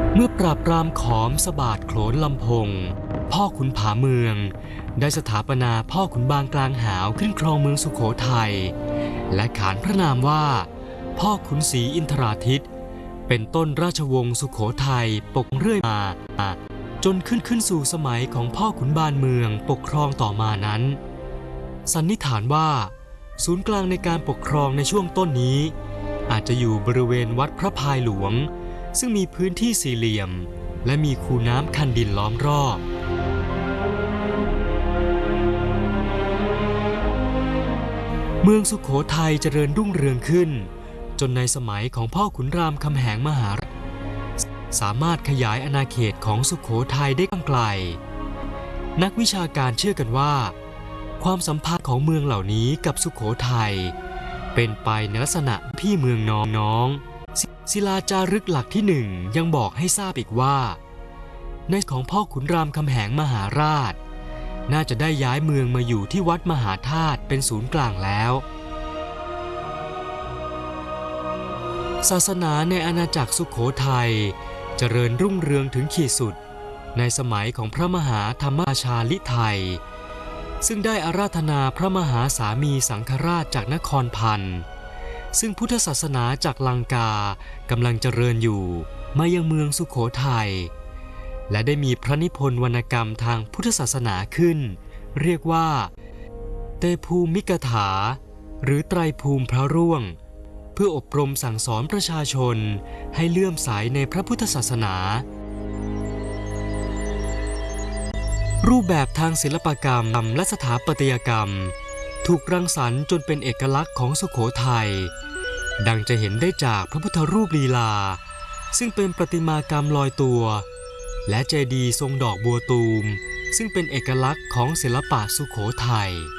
เมื่อปราบปรามขอมสบาดโขนลำพงพ่อขุนผาเมืองได้สถาปนาพ่อขุนบางกลางหาวขึ้นครองเมืองสุโขทัยและขานพระนามว่าพ่อขุนศรีอินทราทิตเป็นต้นราชวงศ์สุโขทัยปกเรื่อยมาจนขึ้นสู่สมัยของพ่อขุนบานเมืองปกครองต่อมานั้นสันนิษฐานว่าศูนย์กลางในการปกครองในช่วงต้นนี้อาจจะอยู่บริเวณวัดพระพายหลวงซึ่งมีพื้นที่สี่เหลี่ยมและมีคูน้ำคันดินล้อมรอบเมืองสุโขทัยเจริญรุ่งเรืองขึ้นจนในสมัยของพ่อขุนรามคำแหงมหาราชสามารถขยายอาณาเขตของสุโขทัยได้กว้างไกลนักวิชาการเชื่อกันว่าความสัมพันธ์ของเมืองเหล่านี้กับสุโขทัยเป็นไปในลักษณะพี่เมืองน้องศิลาจารึกหลักที่หนึ่งยังบอกให้ทราบอีกว่าในของพ่อขุนรามคำแหงมหาราชน่าจะได้ย้ายเมืองมาอยู่ที่วัดมหาธาตุเป็นศูนย์กลางแล้วศาสนาในอาณาจักรสุโขทัยเจริญรุ่งเรืองถึงขีดสุดในสมัยของพระมหาธรรมราชาลิไทยซึ่งได้อาราธนาพระมหาสามีสังฆราชจากนครพันธ์ซึ่งพุทธศาสนาจากลังกากำลังเจริญอยู่มายังเมืองสุโขทัยและได้มีพระนิพนธ์วรรณกรรมทางพุทธศาสนาขึ้นเรียกว่าเตภูมิกถาหรือไตรภูมิพระร่วงเพื่ออบรมสั่งสอนประชาชนให้เลื่อมใสในพระพุทธศาสนารูปแบบทางศิลปกรรมและสถาปัตยกรรมถูกรังสรรค์จนเป็นเอกลักษณ์ของสุโขทัยดังจะเห็นได้จากพระพุทธรูปลีลาซึ่งเป็นประติมากรรมลอยตัวและเจดีย์ทรงดอกบัวตูมซึ่งเป็นเอกลักษณ์ของศิลปะสุโขทัย